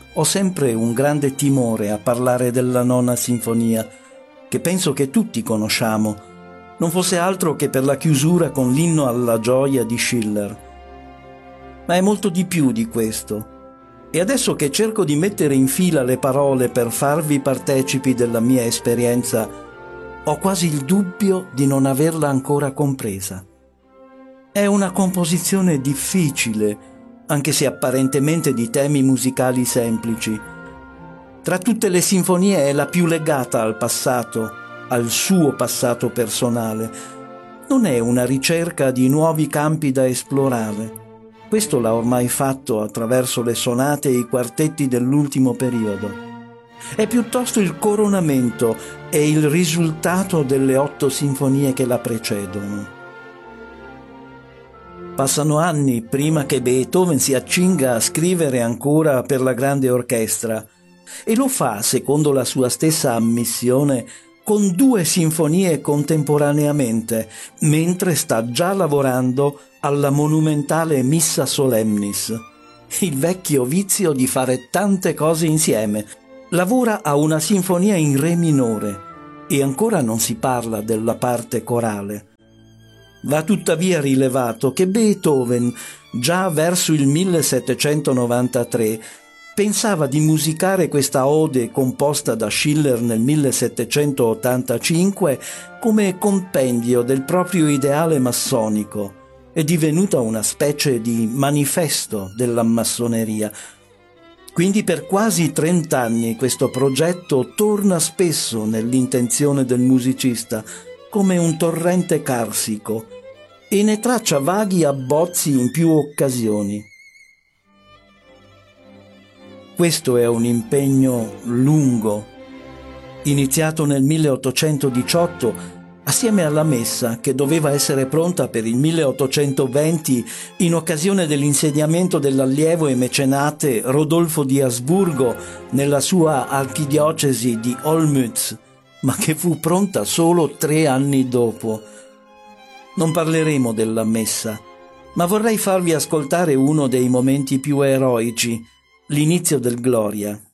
Ho sempre un grande timore a parlare della Nona Sinfonia, che penso che tutti conosciamo, non fosse altro che per la chiusura con l'inno alla gioia di Schiller. Ma è molto di più di questo. E adesso che cerco di mettere in fila le parole per farvi partecipi della mia esperienza, ho quasi il dubbio di non averla ancora compresa. È una composizione difficile, anche se apparentemente di temi musicali semplici. Tra tutte le sinfonie è la più legata al passato, al suo passato personale. Non è una ricerca di nuovi campi da esplorare. Questo l'ha ormai fatto attraverso le sonate e i quartetti dell'ultimo periodo. È piuttosto il coronamento e il risultato delle 8 sinfonie che la precedono. Passano anni prima che Beethoven si accinga a scrivere ancora per la grande orchestra, e lo fa, secondo la sua stessa ammissione, con 2 sinfonie contemporaneamente, mentre sta già lavorando alla monumentale Missa Solemnis. Il vecchio vizio di fare tante cose insieme. Lavora a una sinfonia in re minore e ancora non si parla della parte corale. Va tuttavia rilevato che Beethoven, già verso il 1793, pensava di musicare questa ode composta da Schiller nel 1785 come compendio del proprio ideale massonico. È divenuta una specie di manifesto della massoneria. Quindi per quasi 30 anni questo progetto torna spesso nell'intenzione del musicista, come un torrente carsico, e ne traccia vaghi abbozzi in più occasioni. Questo è un impegno lungo, iniziato nel 1818 assieme alla messa che doveva essere pronta per il 1820 in occasione dell'insediamento dell'allievo e mecenate Rodolfo di Asburgo nella sua archidiocesi di Olmütz, ma che fu pronta solo 3 anni dopo. Non parleremo della messa, ma vorrei farvi ascoltare uno dei momenti più eroici, l'inizio del Gloria.